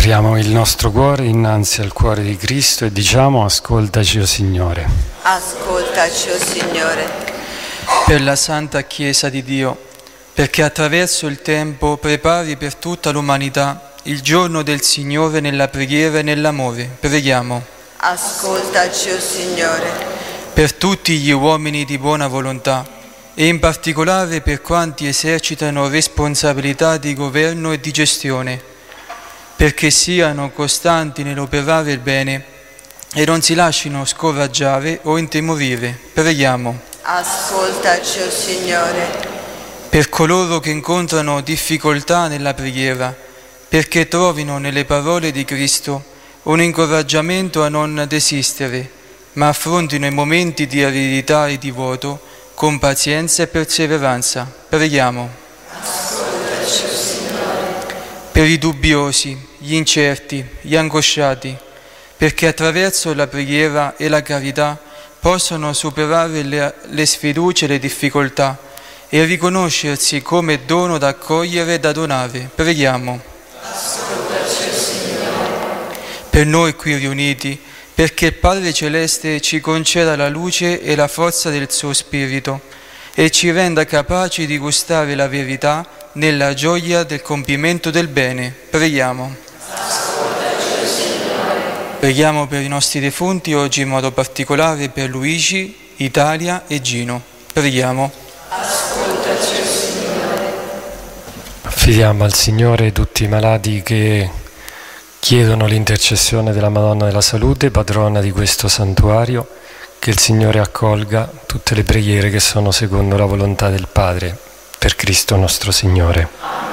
Apriamo il nostro cuore innanzi al cuore di Cristo e diciamo: ascoltaci, o Signore. Ascoltaci, o Signore. Per la Santa Chiesa di Dio, perché attraverso il tempo prepari per tutta l'umanità il giorno del Signore nella preghiera e nell'amore. Preghiamo. Ascoltaci, o Signore. Per tutti gli uomini di buona volontà e in particolare per quanti esercitano responsabilità di governo e di gestione, perché siano costanti nell'operare il bene e non si lasciino scoraggiare o intimorire. Preghiamo. Ascoltaci, o Signore. Per coloro che incontrano difficoltà nella preghiera, perché trovino nelle parole di Cristo un incoraggiamento a non desistere, ma affrontino i momenti di aridità e di vuoto con pazienza e perseveranza. Preghiamo. Ascoltaci, o Signore. Per i dubbiosi, gli incerti, gli angosciati, perché attraverso la preghiera e la carità possano superare le sfiducie e le difficoltà e riconoscersi come dono da accogliere e da donare. Preghiamo. Ascoltaci, o Signore. Per noi qui riuniti, perché il Padre Celeste ci conceda la luce e la forza del suo Spirito e ci renda capaci di gustare la verità nella gioia del compimento del bene. Preghiamo. Ascoltaci, o Signore. Preghiamo per i nostri defunti, oggi in modo particolare per Luigi, Italia e Gino. Preghiamo. Ascoltaci, o Signore. Affidiamo al Signore tutti i malati che chiedono l'intercessione della Madonna della Salute, patrona di questo santuario, che il Signore accolga tutte le preghiere che sono secondo la volontà del Padre, per Cristo nostro Signore.